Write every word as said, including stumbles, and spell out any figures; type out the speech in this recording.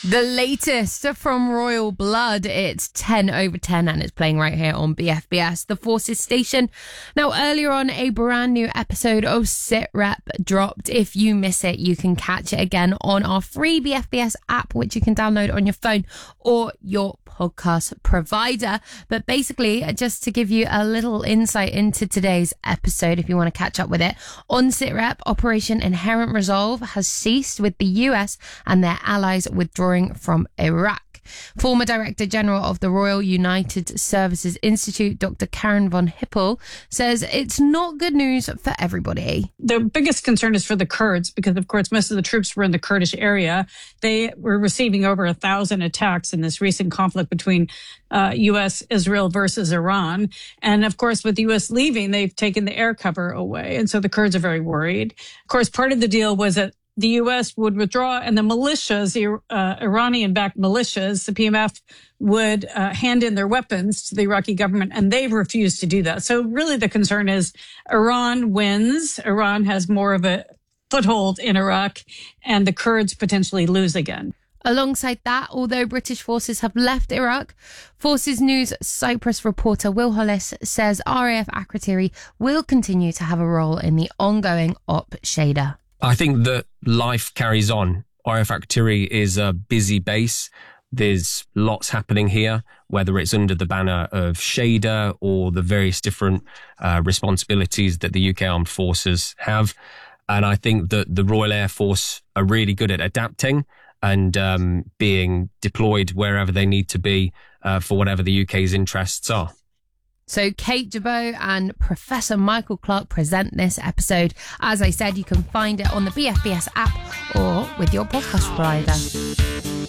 The latest from Royal Blood. It's ten over ten and it's playing right here on B F B S, the Forces station. Now, earlier on, a brand new episode of Sit Rep dropped. If you miss it, you can catch it again on our free B F B S app, which you can download on your phone or your podcast provider. But basically, just to give you a little insight into today's episode, if you want to catch up with it, on Sit Rep, Operation Inherent Resolve has ceased with the U S and their allies withdrawing from Iraq. Former Director General of the Royal United Services Institute, Doctor Karen von Hippel, says it's not good news for everybody. The biggest concern is for the Kurds because, of course, most of the troops were in the Kurdish area. They were receiving over a thousand attacks in this recent conflict between uh, U S, Israel versus Iran. And, of course, with the U S leaving, they've taken the air cover away. And so the Kurds are very worried. Of course, part of the deal was that the U S would withdraw and the militias, the uh, Iranian-backed militias, the P M F, would uh, hand in their weapons to the Iraqi government, and they've refused to do that. So really the concern is Iran wins. Iran has more of a foothold in Iraq, and the Kurds potentially lose again. Alongside that, although British forces have left Iraq, Forces News Cyprus reporter Will Hollis says R A F Akrotiri will continue to have a role in the ongoing Op Shader. I think that life carries on. R A F Akrotiri is a busy base. There's lots happening here, whether it's under the banner of Shader or the various different uh, responsibilities that the U K Armed Forces have. And I think that the Royal Air Force are really good at adapting and um, being deployed wherever they need to be uh, for whatever the U K's interests are. So Kate Jabot and Professor Michael Clark present this episode. As I said, you can find it on the B F B S app or with your podcast provider.